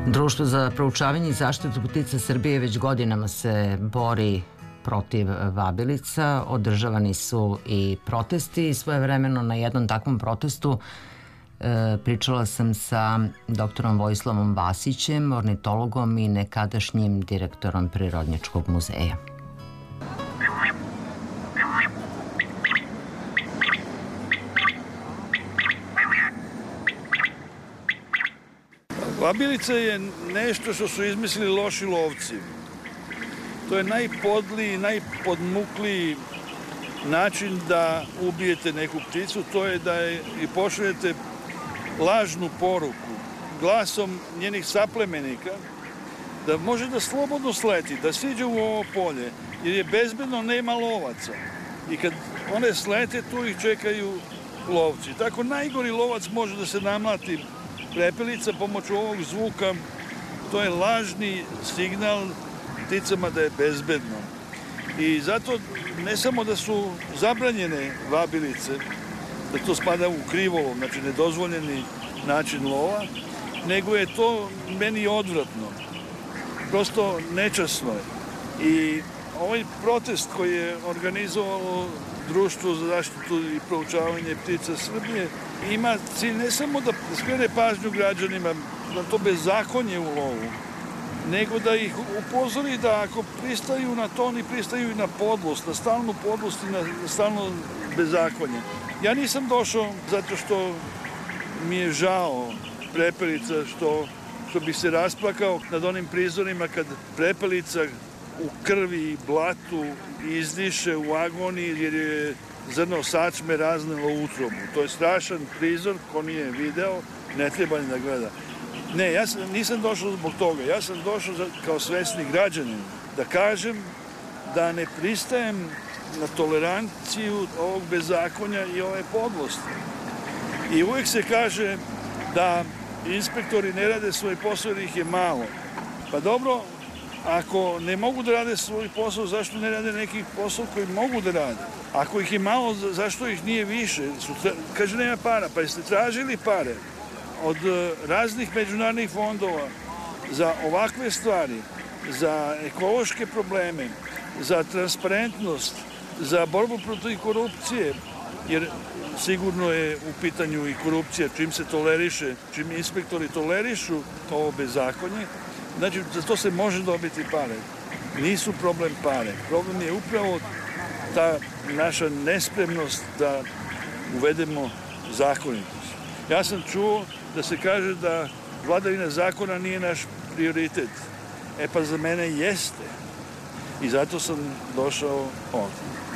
Društvo za proučavanje i zaštitu ptica Srbije već godinama se bori protiv vabilica. Održavani su i protesti. Svojevremeno na jednom takvom protestu pričala sam sa doktorom Vojislavom Vasićem, ornitologom i nekadašnjim direktorom Prirodnjačkog muzeja. Vabilica je nešto što su izmislili loši lovci. To je najpodliji, najpodmukliji način da ubijete neku pticu. To je da je i pošaljete lažnu poruku glasom njenih saplemenika da može da slobodno sleti, da siđe u ovo polje, jer je bezbedno, nema lovaca. I kad one slete, tu ih čekaju lovci. Tako najgori lovac može da se namlati prepelica pomoću ovog zvuka. To je lažni signal pticama da je bezbedno. I zato ne samo da su zabranjene vabilice, da to spada u krivolov, znači nedozvoljeni način lova, nego je to meni odvratno. Prosto nečasno je. I ovaj protest koji je organizovalo Društvo za zaštitu i proučavanje ptica Srbije ima cilj ne samo da skrene pažnju građanima na to bezakonje u lovu, nego da ih upozori da ako pristaju na to, oni pristaju i na podlost, na stalnu podlost i na stalno bezakonje. Ja nisam došao zato što mi je žao prepelica, što bi se rasplakao nad onim prizorima kad prepelica u krvi i blatu izdiše u agoniji jer je zrno sačme raznelo utrobu. To je strašan prizor, ko nije video, ne treba ni da gleda. Ne, ja nisam došao zbog toga. Ja sam došao kao svesni građanin da kažem da ne pristajem na toleranciju ovog bezakonja i ove podlosti. I uvijek se kaže da inspektori ne rade svoj posao jer ih je malo. Pa dobro, ako ne mogu da rade svoj posao, zašto ne rade neki posao koji mogu da rade? Ako ih je malo, zašto ih nije više? Kaže, nema para. Pa jeste tražili pare od raznih međunarodnih fondova za ovakve stvari, za ekološke probleme, za transparentnost, za borbu protiv korupcije, jer sigurno je u pitanju i korupcija, čim se toleriše, čim inspektori tolerišu ovo bezakonje, znači za to se može dobiti pare. Nisu problem pare. Problem je upravo ta naša nespremnost da uvedemo zakonitost. Ja sam čuo da se kaže da vladavina zakona nije naš prioritet. E pa za mene jeste. I zato sam došao ovdje.